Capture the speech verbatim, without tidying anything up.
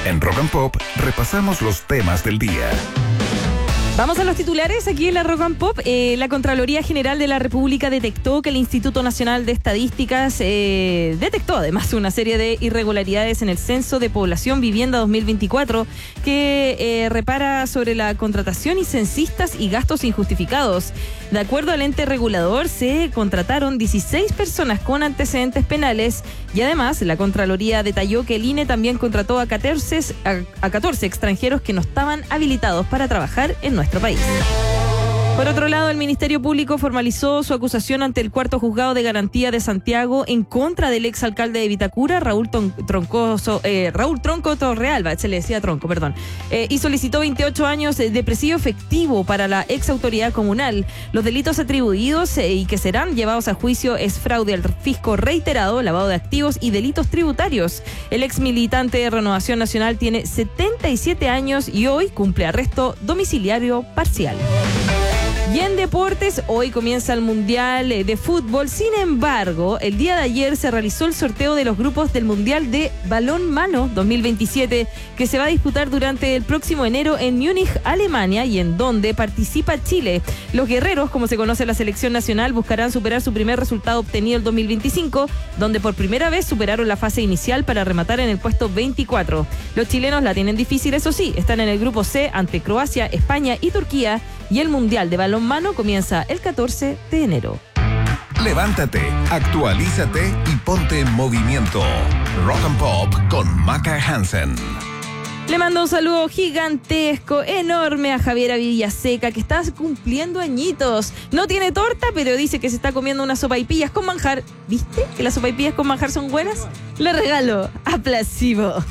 En Rock and Pop repasamos los temas del día. Vamos a los titulares aquí en la Rock and Pop. Eh, la Contraloría General de la República detectó que el Instituto Nacional de Estadísticas eh, detectó además una serie de irregularidades en el Censo de Población Vivienda dos mil veinticuatro que eh, repara sobre la contratación y censistas y gastos injustificados. De acuerdo al ente regulador, se contrataron dieciséis personas con antecedentes penales y además la Contraloría detalló que el I N E también contrató a catorce, a, a catorce extranjeros que no estaban habilitados para trabajar en nuestro país. Por otro lado, el Ministerio Público formalizó su acusación ante el cuarto juzgado de garantía de Santiago en contra del exalcalde de Vitacura, Raúl Ton- Troncoso, eh, Raúl Tronco Torrealba, se le decía Tronco, perdón, eh, y solicitó veintiocho años de presidio efectivo para la ex autoridad comunal. Los delitos atribuidos eh, y que serán llevados a juicio es fraude al fisco reiterado, lavado de activos y delitos tributarios. El ex militante de Renovación Nacional tiene setenta y siete años y hoy cumple arresto domiciliario parcial. Y en deportes, hoy comienza el Mundial de Fútbol. Sin embargo, el día de ayer se realizó el sorteo de los grupos del Mundial de Balonmano dos mil veintisiete, que se va a disputar durante el próximo enero en Múnich, Alemania, y en donde participa Chile. Los guerreros, como se conoce la selección nacional, buscarán superar su primer resultado obtenido el dos mil veinticinco, donde por primera vez superaron la fase inicial para rematar en el puesto veinticuatro. Los chilenos la tienen difícil, eso sí, están en el grupo C ante Croacia, España y Turquía, y el Mundial de Balonmano comienza el catorce de enero. Levántate, actualízate y ponte en movimiento. Rock and Pop con Maca Hansen. Le mando un saludo gigantesco, enorme a Javiera Villaseca, que está cumpliendo añitos. No tiene torta, pero dice que se está comiendo unas sopaipillas con manjar. ¿Viste que las sopaipillas con manjar son buenas? Le regalo aplausivo.